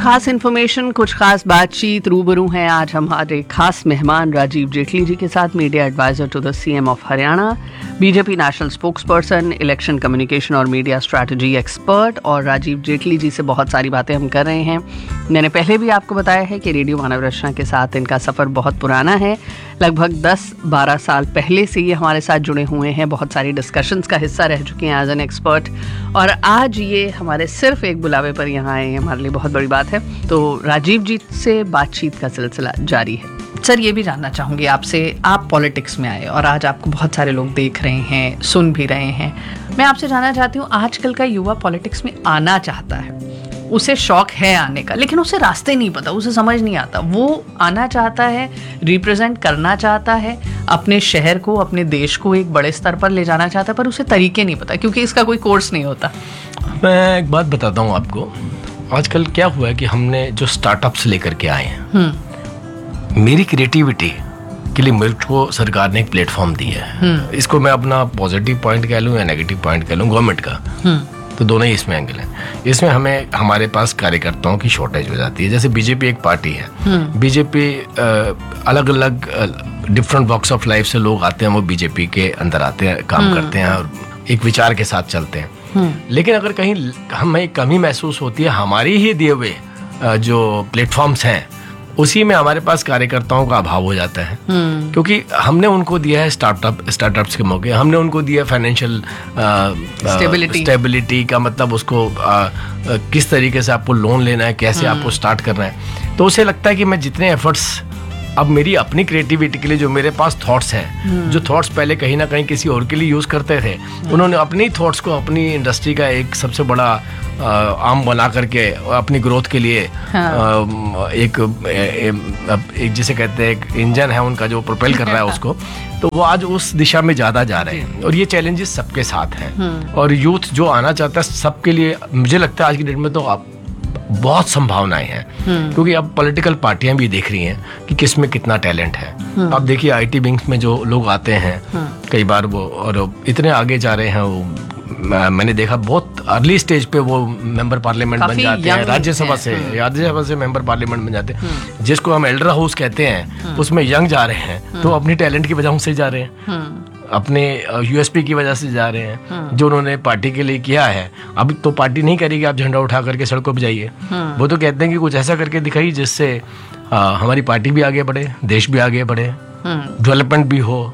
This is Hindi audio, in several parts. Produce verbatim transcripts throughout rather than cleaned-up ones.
खास इन्फॉर्मेशन, कुछ खास बातचीत, रूबरू हैं आज हम हमारे खास मेहमान राजीव जेटली जी के साथ, media adviser to the CM of Haryana, BJP national spokes person, election communication और मीडिया स्ट्रैटेजी एक्सपर्ट। और राजीव जेटली जी से बहुत सारी बातें हम कर रहे हैं। मैंने पहले भी आपको बताया है कि रेडियो मानव रचना के साथ इनका सफ़र बहुत पुराना है, लगभग दस बारह साल पहले से ये हमारे साथ जुड़े हुए हैं, बहुत सारी डिस्कशंस का हिस्सा रह चुके हैं एज एन एक्सपर्ट, और आज ये हमारे सिर्फ एक बुलावे पर यहाँ आए हैं, हमारे लिए बहुत बड़ी बात है। तो राजीव जी से बातचीत का सिलसिला जारी है। सर, ये भी जानना चाहूँगी आपसे, आप पॉलिटिक्स में आए और आज आपको बहुत सारे लोग देख रहे हैं, सुन भी रहे हैं। मैं आपसे जानना चाहती हूँ, आजकल का युवा पॉलिटिक्स में आना चाहता है, उसे शौक है आने का, लेकिन उसे रास्ते नहीं पता, उसे समझ नहीं आता। वो आना चाहता है, रिप्रेजेंट करना चाहता है, अपने शहर को, अपने देश को एक बड़े स्तर पर ले जाना चाहता है, पर उसे तरीके नहीं पता क्योंकि इसका कोई कोर्स नहीं होता। मैं एक बात बताता हूँ आपको, आजकल क्या हुआ है कि हमने जो स्टार्टअप्स लेकर के आए हैं, मेरी क्रिएटिविटी के लिए मेरे को सरकार ने एक प्लेटफॉर्म दिया है। इसको मैं अपना पॉजिटिव पॉइंट कह लूँ या नेगेटिव पॉइंट कह लूँ, गवर्नमेंट का, तो दोनों ही इसमें एंगल है। इसमें हमें हमारे पास कार्यकर्ताओं की शॉर्टेज हो जाती है। जैसे बीजेपी एक पार्टी है, बीजेपी अलग अलग डिफरेंट वॉक्स ऑफ लाइफ से लोग आते हैं, वो बीजेपी के अंदर आते हैं, काम करते हैं और एक विचार के साथ चलते हैं। लेकिन अगर कहीं हमें कमी महसूस होती है, हमारी ही दिए हुए जो प्लेटफॉर्म्स हैं उसी में हमारे पास कार्यकर्ताओं का अभाव हो जाता है, क्योंकि हमने उनको दिया है स्टार्टअप स्टार्टअप्स के मौके, हमने उनको दिया फाइनेंशियल स्टेबिलिटी स्टेबिलिटी का मतलब उसको आ, आ, किस तरीके से आपको लोन लेना है, कैसे आपको स्टार्ट करना है। तो उसे लगता है कि मैं जितने एफर्ट्स अब मेरी अपनी क्रिएटिविटी के लिए जो मेरे पास थॉट्स हैं, जो थॉट्स पहले कहीं ना कहीं किसी और के लिए यूज़ करते थे, उन्होंने अपनी थॉट्स को अपनी इंडस्ट्री का एक सबसे बड़ा आ, आम बना करके अपनी ग्रोथ के लिए हाँ। आ, एक, एक, एक जिसे कहते हैं एक इंजन है उनका जो प्रोपेल कर रहा है उसको, तो वो आज उस दिशा में ज़्यादा जा रहे हैं। और ये चैलेंजेस सबके साथ हैं, और यूथ जो आना चाहता है सबके लिए मुझे लगता है आज की डेट में तो आप बहुत संभावनाएं हैं, क्योंकि अब पॉलिटिकल पार्टियां भी देख रही हैं कि किस में कितना टैलेंट है। अब देखिए आईटी विंग्स में जो लोग आते हैं कई बार वो और इतने आगे जा रहे हैं, वो मैंने देखा बहुत अर्ली स्टेज पे वो मेंबर पार्लियामेंट बन जाते हैं, राज्यसभा से राज्यसभा से मेंबर पार्लियामेंट बन जाते हैं, जिसको हम एल्डर हाउस कहते हैं, उसमें यंग जा रहे हैं, तो अपनी टैलेंट की वजह से जा रहे हैं, अपने यूएसपी की वजह से जा रहे हैं, जो उन्होंने पार्टी के लिए किया है। अब तो पार्टी नहीं करेगी आप झंडा उठा करके सड़कों पर जाइए, वो तो कहते हैं कि कुछ ऐसा करके दिखाइए जिससे हमारी पार्टी भी आगे बढ़े, देश भी आगे बढ़े, डेवलपमेंट भी हो,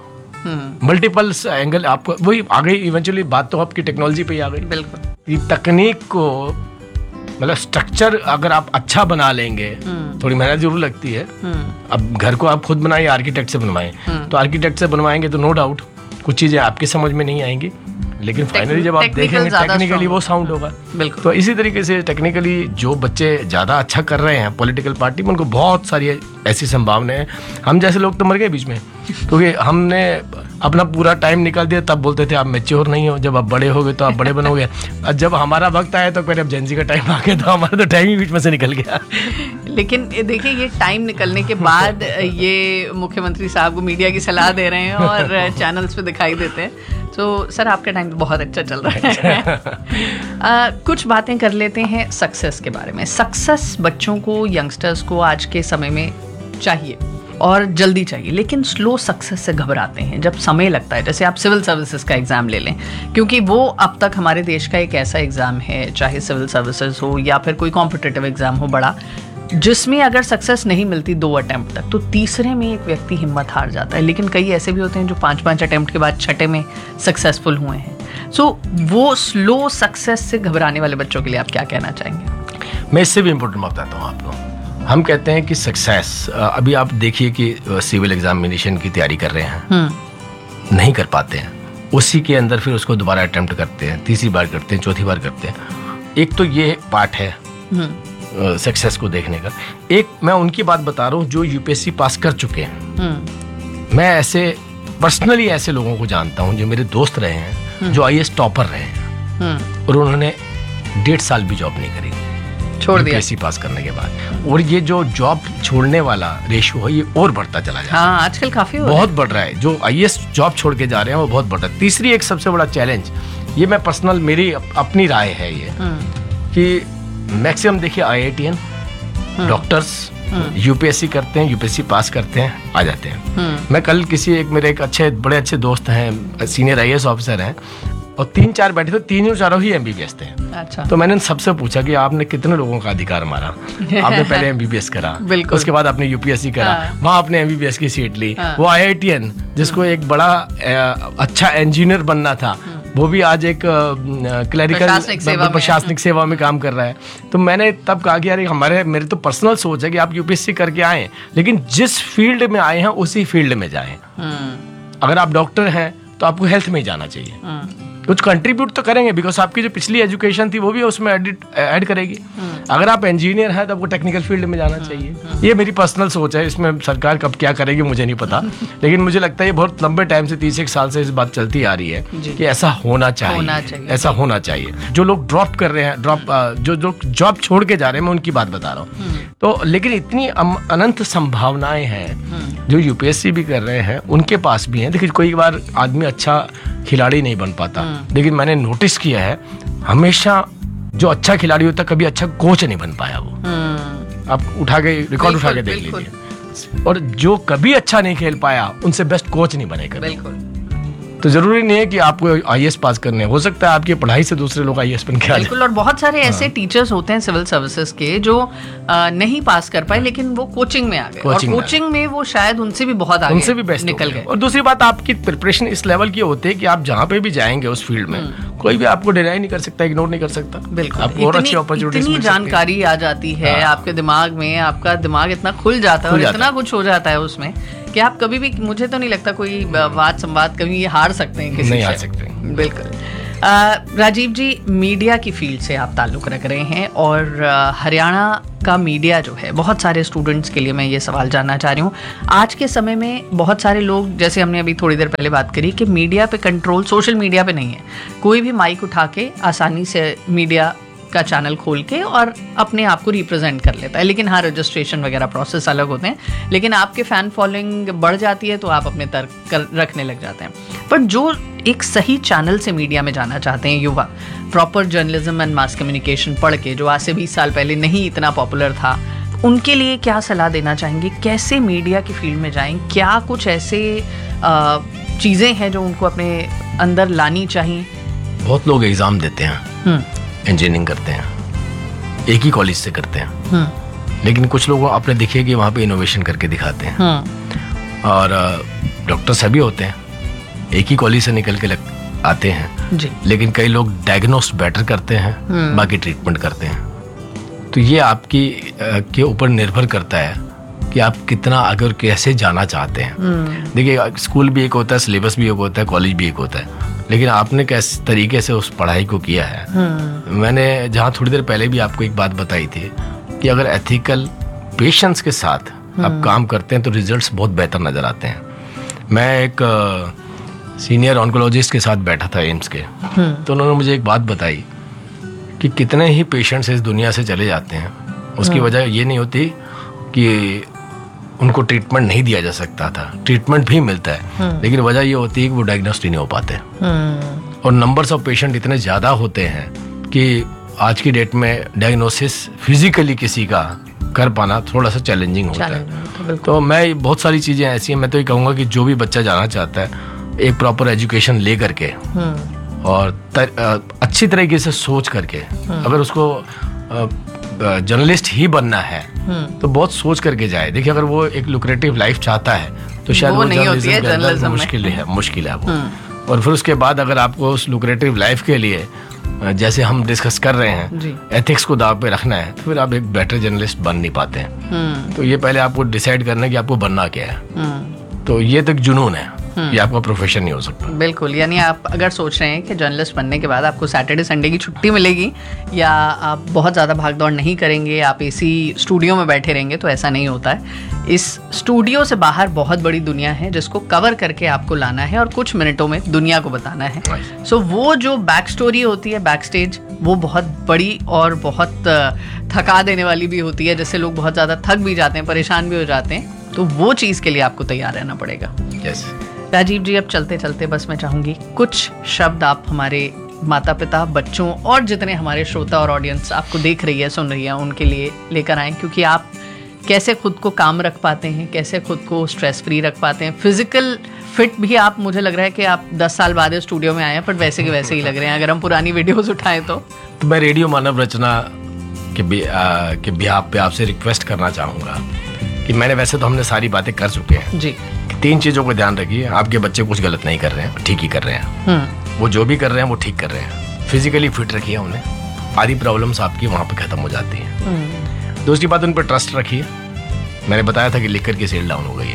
मल्टीपल एंगल आपको वही आ गई। इवेंचुअली बात तो आपकी टेक्नोलॉजी पे ही आ गई। बिल्कुल, तकनीक को मतलब स्ट्रक्चर अगर आप अच्छा बना लेंगे, थोड़ी मेहनत जरूर लगती है। अब घर को आप खुद बनाइए, आर्किटेक्ट से बनवाएं, तो आर्किटेक्ट से बनवाएंगे तो नो डाउट कुछ चीजें आपकी समझ में नहीं आएंगी, लेकिन फाइनली जब आप देखेंगे टेक्निकली वो साउंड होगा। बिल्कुल, तो इसी तरीके से टेक्निकली जो बच्चे ज़्यादा अच्छा कर रहे हैं पॉलिटिकल पार्टी में, उनको बहुत सारी ऐसी संभावनाएं हैं। हम जैसे लोग तो मर गए बीच में, क्योंकि हमने अपना पूरा टाइम निकाल दिया, तब बोलते थे आप मैच्योर नहीं हो, जब आप बड़े हो गए तो आप बड़े बनोगे। और जब हमारा वक्त आया तो फिर अब जेनजी का टाइम आ गया, तो हमारा तो टाइम ही बीच में से निकल गया। लेकिन देखिए, ये टाइम निकलने के बाद ये मुख्यमंत्री साहब को मीडिया की सलाह दे रहे हैं और चैनल्स पे दिखाई देते हैं, तो सर आपका टाइम तो बहुत अच्छा चल रहा है। आ, कुछ बातें कर लेते हैं सक्सेस के बारे में। सक्सेस बच्चों को, यंगस्टर्स को आज के समय में चाहिए और जल्दी चाहिए, लेकिन स्लो सक्सेस से घबराते हैं जब समय लगता है। जैसे आप सिविल सर्विसेज का एग्ज़ाम ले लें, क्योंकि वो अब तक हमारे देश का एक ऐसा एग्ज़ाम है, चाहे सिविल सर्विसेज हो या फिर कोई कॉम्पिटिटिव एग्ज़ाम हो बड़ा, जिसमें अगर सक्सेस नहीं मिलती दो अटेम्प्ट तक, तो तीसरे में एक व्यक्ति हिम्मत हार जाता है। लेकिन कई ऐसे भी होते हैं जो पाँच पाँच अटेम्प्ट के बाद छठे में सक्सेसफुल हुए हैं। सो so, वो स्लो सक्सेस से घबराने वाले बच्चों के लिए आप क्या कहना चाहेंगे? मैं इससे भी इम्पोर्टेंट बताता हूँ आपको। हम कहते हैं कि सक्सेस, अभी आप देखिए कि सिविल एग्जामिनेशन की तैयारी कर रहे हैं, नहीं कर पाते हैं, उसी के अंदर फिर उसको दोबारा अटेम्प्ट करते हैं, तीसरी बार करते हैं, चौथी बार करते हैं। एक तो ये पार्ट है सक्सेस को देखने का। एक मैं उनकी बात बता रहा हूँ जो यूपीएससी पास कर चुके हैं। मैं ऐसे पर्सनली ऐसे लोगों को जानता हूँ जो मेरे दोस्त रहे हैं, जो आईएएस टॉपर रहे हैं और उन्होंने डेढ़ साल भी जॉब नहीं करी, छोड़ दिया यूपीएससी पास करने के बाद। और ये जो जॉब छोड़ने वाला रेशियो है ये और बढ़ता चला जा रहा है। हाँ, आजकल काफी हो बहुत बढ़ रहा है। जो आईएएस जॉब छोड़ के जा रहे हैं वो बहुत बढ़ रहा है। तीसरी एक सबसे बड़ा चैलेंज, ये मैं पर्सनल मेरी अपनी राय है ये, कि मैक्सिमम देखिए आईआईटीएन डॉक्टर्स यूपीएससी करते हैं, यूपीएससी पास करते हैं, आ जाते हैं। मैं कल किसी एक मेरे एक अच्छे बड़े अच्छे दोस्त हैं, सीनियर आईएएस ऑफिसर हैं, और तीन चार बैठे थे, तीनों चारों ही एमबीबीएस थे। अच्छा। तो मैंने सबसे पूछा कि आपने कितने लोगों का अधिकार मारा? आपने पहले एमबीबीएस करा, उसके बाद आपने यूपीएससी करा, हाँ। वहां आपने एमबीबीएस की सीट ली, हाँ। वो आईआईटीएन जिसको एक बड़ा अच्छा इंजीनियर बनना था, वो भी आज एक क्लरिकल प्रशासनिक सेवा में काम कर रहा है। तो मैंने तब कहा कि यार हमारे मेरे तो पर्सनल सोच है कि आप यूपीएससी करके आए, लेकिन जिस फील्ड में आए हैं उसी फील्ड में जाएं। अगर आप डॉक्टर हैं तो आपको हेल्थ में ही जाना चाहिए, कुछ कंट्रीब्यूट तो करेंगे, बिकॉज आपकी जो पिछली एजुकेशन थी वो भी उसमें ऐड करेगी। अगर आप इंजीनियर हैं तो आपको टेक्निकल फील्ड में जाना चाहिए। ये मेरी पर्सनल सोच है, इसमें सरकार कब क्या करेगी मुझे नहीं पता, लेकिन मुझे लगता है ये बहुत लंबे टाइम से, तीस एक साल से इस बात चलती आ रही है कि ऐसा होना चाहिए, होना चाहिए, ऐसा होना चाहिए। जो लोग ड्रॉप कर रहे हैं, ड्रॉप जो जो जॉब छोड़ के जा रहे हैं, मैं उनकी बात बता रहा हूँ। तो लेकिन इतनी अनंत संभावनाएं हैं, जो यूपीएससी भी कर रहे हैं उनके पास भी हैं। देखिए कोई बार आदमी अच्छा खिलाड़ी नहीं बन पाता, लेकिन मैंने नोटिस किया है हमेशा जो अच्छा खिलाड़ी होता है कभी अच्छा कोच नहीं बन पाया। वो आप उठा के रिकॉर्ड उठा के देख लीजिए, और जो कभी अच्छा नहीं खेल पाया उनसे बेस्ट कोच नहीं बने कभी। तो जरूरी नहीं है कि आपको आईएएस पास करने, हो सकता है आपकी पढ़ाई से दूसरे लोग आईएएस बन के आ जाए। बिल्कुल, और बहुत सारे ऐसे टीचर्स होते हैं सिविल सर्विसेज के जो आ, नहीं पास कर पाए, लेकिन वो कोचिंग में आ गए, और कोचिंग में वो शायद उनसे भी बहुत आगे उनसे भी बेस्ट निकल गए। और दूसरी बात, आपकी प्रिपरेशन इस लेवल की होती है कि आप जहाँ पे भी जाएंगे उस फील्ड में कोई भी आपको डिनाई नहीं कर सकता, इग्नोर नहीं कर सकता। बिल्कुल, आपको और अच्छी अपॉर्चुनिटीज इतनी जानकारी आ जाती है आपके दिमाग में, आपका दिमाग इतना खुल जाता है और इतना कुछ हो जाता है उसमें कि आप कभी भी, मुझे तो नहीं लगता कोई वाद संवाद कभी हार सकते हैं किसी नहीं से। हार सकते। बिल्कुल। राजीव जी, मीडिया की फील्ड से आप ताल्लुक़ रख रहे हैं, और हरियाणा का मीडिया जो है, बहुत सारे स्टूडेंट्स के लिए मैं ये सवाल जानना चाह रही हूँ, आज के समय में बहुत सारे लोग, जैसे हमने अभी थोड़ी देर पहले बात करी कि मीडिया पे कंट्रोल सोशल मीडिया पे नहीं है। कोई भी माइक उठा के आसानी से मीडिया का चैनल खोल के और अपने आप को रिप्रेजेंट कर लेता है, लेकिन हाँ रजिस्ट्रेशन वगैरह प्रोसेस अलग होते हैं, लेकिन आपके फ़ैन फॉलोइंग बढ़ जाती है तो आप अपने तर्क कर रखने लग जाते हैं। पर जो एक सही चैनल से मीडिया में जाना चाहते हैं युवा, proper journalism and mass communication पढ़ के, जो आज से बीस साल पहले नहीं इतना पॉपुलर था, उनके लिए क्या सलाह देना चाहेंगे? कैसे मीडिया की फील्ड में जाएं? क्या कुछ ऐसे चीज़ें हैं जो उनको अपने अंदर लानी चाहिए? बहुत लोग एग्ज़ाम देते हैं, इंजीनियरिंग करते हैं, एक ही कॉलेज से करते हैं, लेकिन कुछ लोग आपने देखे कि वहाँ पे इनोवेशन करके दिखाते हैं। और डॉक्टर सभी होते हैं, एक ही कॉलेज से निकल के लग, आते हैं जी। लेकिन कई लोग डायग्नोस बेटर करते हैं, बाकी ट्रीटमेंट करते हैं। तो ये आपकी के ऊपर निर्भर करता है कि आप कितना अगर कैसे जाना चाहते हैं। देखिए स्कूल भी एक होता है, सिलेबस भी एक होता है, कॉलेज भी एक होता है, लेकिन आपने किस तरीके से उस पढ़ाई को किया है। मैंने जहाँ थोड़ी देर पहले भी आपको एक बात बताई थी कि अगर एथिकल पेशेंस के साथ आप काम करते हैं तो रिजल्ट्स बहुत बेहतर नज़र आते हैं। मैं एक सीनियर ऑन्कोलॉजिस्ट के साथ बैठा था एम्स के, तो उन्होंने मुझे एक बात बताई कि कितने ही पेशेंट्स इस दुनिया से चले जाते हैं, उसकी वजह ये नहीं होती कि उनको ट्रीटमेंट नहीं दिया जा सकता था, ट्रीटमेंट भी मिलता है, लेकिन वजह ये होती है कि वो डायग्नोस्ट नहीं हो पाते। और नंबर्स ऑफ पेशेंट इतने ज़्यादा होते हैं कि आज की डेट में डायग्नोसिस फिजिकली किसी का कर पाना थोड़ा सा चैलेंजिंग होता है। तो मैं बहुत सारी चीज़ें ऐसी हैं, मैं तो ये कहूँगा कि जो भी बच्चा जाना चाहता है एक प्रॉपर एजुकेशन ले करके और तर, अच्छी तरीके से सोच करके, अगर उसको जर्नलिस्ट ही बनना है तो बहुत सोच करके जाए। देखिए अगर वो एक लुक्रेटिव लाइफ चाहता है तो शायद वो, वो जर्नलिज्म के अंदर मुश्किल है मुश्किल है वो। और फिर उसके बाद अगर आपको उस लुक्रेटिव लाइफ के लिए, जैसे हम डिस्कस कर रहे हैं, एथिक्स को दाव पे रखना है, तो फिर आप एक बेटर जर्नलिस्ट बन नहीं पाते हैं। तो ये पहले आपको डिसाइड करना है कि आपको बनना क्या है। तो ये तो एक जुनून है, ये आपका प्रोफेशन नहीं हो सकता। बिल्कुल, यानी आप अगर सोच रहे हैं कि जर्नलिस्ट बनने के बाद आपको सैटरडे संडे की छुट्टी मिलेगी या आप बहुत ज़्यादा भागदौड़ नहीं करेंगे, आप एसी स्टूडियो में बैठे रहेंगे, तो ऐसा नहीं होता है। इस स्टूडियो से बाहर बहुत बड़ी दुनिया है जिसको कवर करके आपको लाना है और कुछ मिनटों में दुनिया को बताना है। सो so, वो जो बैक स्टोरी होती है, बैक स्टेज, वो बहुत बड़ी और बहुत थका देने वाली भी होती है, जिससे लोग बहुत ज़्यादा थक भी जाते हैं, परेशान भी हो जाते हैं। तो वो चीज़ के लिए आपको तैयार रहना पड़ेगा। yes. राजीव जी, अब चलते चलते बस मैं चाहूँगी कुछ शब्द आप हमारे माता पिता, बच्चों और जितने हमारे श्रोता और ऑडियंस आपको देख रही है, सुन रही है, उनके लिए लेकर आएँ, क्योंकि आप कैसे खुद को काम रख पाते हैं, कैसे खुद को स्ट्रेस फ्री रख पाते हैं, फिजिकल फिट भी आप, मुझे लग रहा है कि आप दस साल बाद स्टूडियो में आए हैं, पर वैसे के वैसे ही लग रहे हैं अगर हम पुरानी वीडियोस उठाएं तो तो मैं रेडियो मानव रचना के भी आ, के बिहाफ पे आपसे रिक्वेस्ट करना चाहूँगा कि मैंने, वैसे तो हमने सारी बातें कर चुके हैं जी, कि तीन चीज़ों को ध्यान रखिए। आपके बच्चे कुछ गलत नहीं कर रहे हैं, ठीक ही कर रहे हैं, वो जो भी कर रहे हैं वो ठीक कर रहे हैं। फिजिकली फिट रखिए उन्हें, आधी प्रॉब्लम्स आपकी वहाँ पे ख़त्म हो जाती हैं। दूसरी बात, उन पर ट्रस्ट रखिए। मैंने बताया था कि लिकर की सेल डाउन हो गई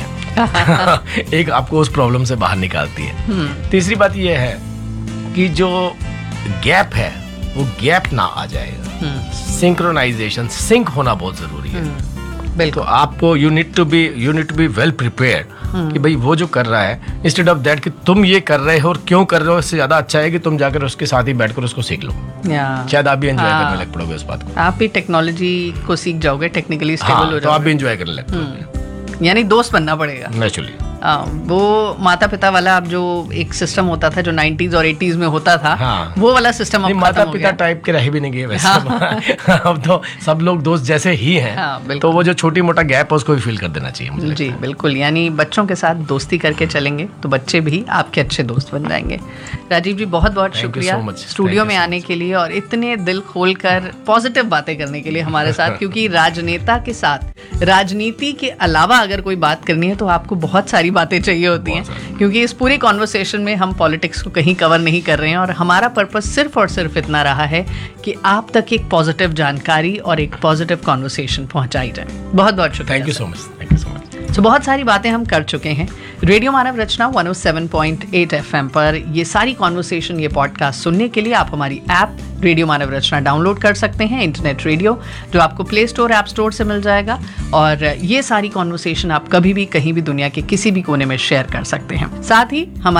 है एक आपको उस प्रॉब्लम से बाहर निकालती है। तीसरी बात यह है कि जो गैप है वो गैप ना आ जाएगा। सिंक्रोनाइजेशन, सिंक होना बहुत जरूरी है। बिल्कुल, तो आपको you need to be you need to be well prepared कि भाई वो जो कर रहा है, इंस्टेड ऑफ दैट कि तुम ये कर रहे हो और क्यों कर रहे हो, इससे ज्यादा अच्छा है कि तुम जाकर उसके साथ ही बैठकर उसको सीख लो। शायद आप भी एंजॉय हाँ, करने लग पड़ोगे उस बात को। आप भी टेक्नोलॉजी को सीख जाओगे, टेक्निकली स्टेबल हाँ, हो तो आप जाओगे, भी एंजॉय करने लग पड़ोगे, यानी दोस्त बनना पड़ेगा नेचुरली। आ, वो माता पिता वाला अब जो एक सिस्टम होता था जो नाइंटीज़ और एटीज़ में होता था, हाँ, वो वाला सिस्टम अब माता खत्म हो पिता गया। टाइप के रह भी नहीं गए वैसे। हाँ। अब तो सब लोग दोस्त जैसे ही हैं। हाँ, बिल्कुल। तो वो जो छोटी मोटा गैप है उसको भी फिल कर देना चाहिए मुझे जी लगता है। बिल्कुल, यानी बच्चों के साथ दोस्ती करके चलेंगे तो बच्चे भी आपके अच्छे दोस्त बन जाएंगे। राजीव जी, बहुत बहुत Thank you शुक्रिया so much. स्टूडियो Thank में you so आने के लिए और इतने दिल खोलकर पॉजिटिव बातें करने के लिए हमारे साथ, क्योंकि राजनेता के साथ राजनीति के अलावा अगर कोई बात करनी है तो आपको बहुत सारी बातें चाहिए होती हैं, क्योंकि इस पूरी कॉन्वर्सेशन में हम पॉलिटिक्स को कहीं कवर नहीं कर रहे हैं और हमारा पर्पस सिर्फ और सिर्फ इतना रहा है कि आप तक एक पॉजिटिव जानकारी और एक पॉजिटिव कॉन्वर्सेशन पहुंचाई जाए। बहुत बहुत शुक्रिया। Thank you so much, thank you so much. तो बहुत सारी बातें हम कर चुके हैं रेडियो मानव रचना one O seven point eight FM पर। ये सारी कॉन्वर्सेशन, ये पॉडकास्ट सुनने के लिए आप हमारी ऐप रेडियो मानव रचना डाउनलोड कर सकते हैं, इंटरनेट रेडियो, जो आपको प्ले स्टोर, ऐप स्टोर से मिल जाएगा। और ये सारी कॉन्वर्सेशन आप कभी भी कहीं भी दुनिया के किसी भी कोने में शेयर कर सकते हैं। साथ ही हमारे